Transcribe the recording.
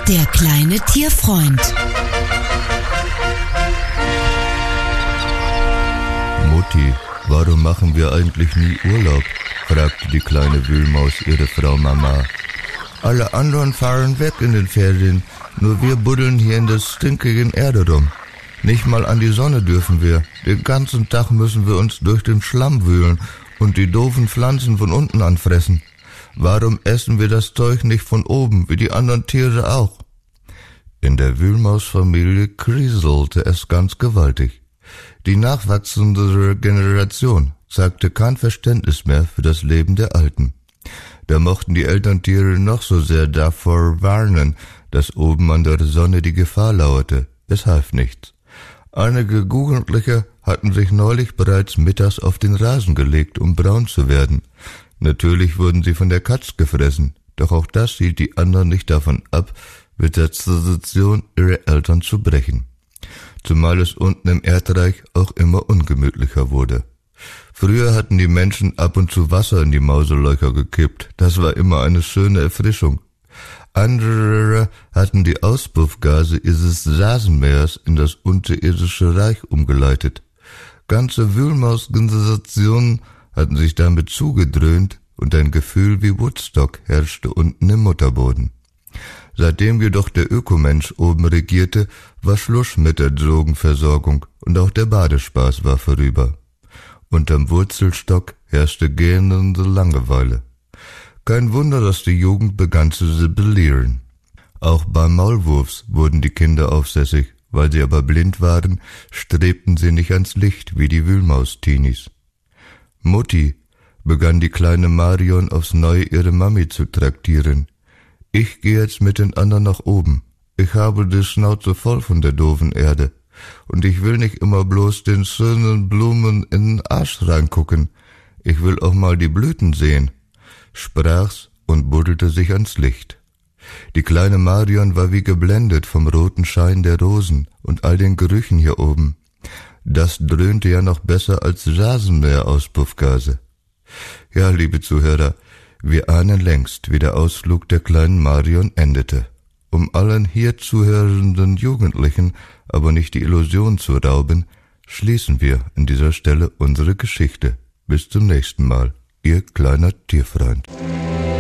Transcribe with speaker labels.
Speaker 1: Der kleine Tierfreund.
Speaker 2: Mutti, warum machen wir eigentlich nie Urlaub? Fragte die kleine Wühlmaus ihre Frau Mama. Alle anderen fahren weg in den Ferien, nur wir buddeln hier in der stinkigen Erde rum. Nicht mal an die Sonne dürfen wir. Den ganzen Tag müssen wir uns durch den Schlamm wühlen und die doofen Pflanzen von unten anfressen. Warum essen wir das Zeug nicht von oben, wie die anderen Tiere auch? In der Wühlmausfamilie kriselte es ganz gewaltig. Die nachwachsende Generation zeigte kein Verständnis mehr für das Leben der Alten. Da mochten die Elterntiere noch so sehr davor warnen, dass oben an der Sonne die Gefahr lauerte. Es half nichts. Einige Jugendliche hatten sich neulich bereits mittags auf den Rasen gelegt, um braun zu werden. Natürlich wurden sie von der Katz gefressen, doch auch das hielt die anderen nicht davon ab, mit der Tradition ihrer Eltern zu brechen. Zumal es unten im Erdreich auch immer ungemütlicher wurde. Früher hatten die Menschen ab und zu Wasser in die Mauselöcher gekippt, das war immer eine schöne Erfrischung. Andere hatten die Auspuffgase ihres Rasenmähers in das unterirdische Reich umgeleitet. Ganze Wühlmausgenerationen hatten sich damit zugedröhnt und ein Gefühl wie Woodstock herrschte unten im Mutterboden. Seitdem jedoch der Ökomensch oben regierte, war Schluss mit der Drogenversorgung und auch der Badespaß war vorüber. Unterm Wurzelstock herrschte gähnende Langeweile. Kein Wunder, dass die Jugend begann zu sibylieren. Auch beim Maulwurfs wurden die Kinder aufsässig, weil sie aber blind waren, strebten sie nicht ans Licht wie die Wühlmaustinis. Mutti, begann die kleine Marion aufs Neue ihre Mami zu traktieren. Ich gehe jetzt mit den anderen nach oben. Ich habe die Schnauze voll von der doofen Erde. Und ich will nicht immer bloß den schönen Blumen in den Arsch reingucken. Ich will auch mal die Blüten sehen, sprach's und buddelte sich ans Licht. Die kleine Marion war wie geblendet vom roten Schein der Rosen und all den Gerüchen hier oben. Das dröhnte ja noch besser als Rasenmäherauspuffgase. Ja, liebe Zuhörer, wir ahnen längst, wie der Ausflug der kleinen Marion endete. Um allen hier zuhörenden Jugendlichen aber nicht die Illusion zu rauben, schließen wir an dieser Stelle unsere Geschichte. Bis zum nächsten Mal, Ihr kleiner Tierfreund.